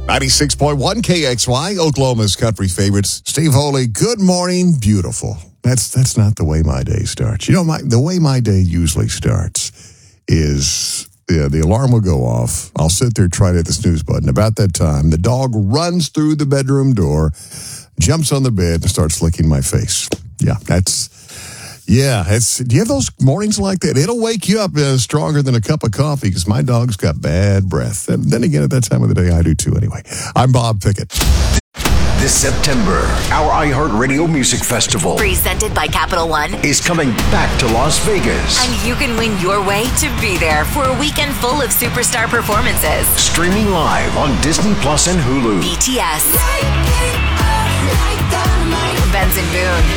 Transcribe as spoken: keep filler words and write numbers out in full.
ninety-six point one K X Y, Oklahoma's country favorites. Steve Holy, good morning, beautiful. That's that's not the way my day starts. You know, my the way my day usually starts is yeah, the alarm will go off. I'll sit there, try to hit the snooze button. About that time, the dog runs through the bedroom door, jumps on the bed, and starts licking my face. Yeah, that's... Yeah, it's. Do you have those mornings like that? It'll wake you up uh, stronger than a cup of coffee because my dog's got bad breath. And then again, at that time of the day, I do too anyway. I'm Bob Pickett. This September, our iHeartRadio Music Festival, presented by Capital One, is coming back to Las Vegas. And you can win your way to be there for a weekend full of superstar performances. Streaming live on Disney Plus and Hulu. B T S, Benson Boone,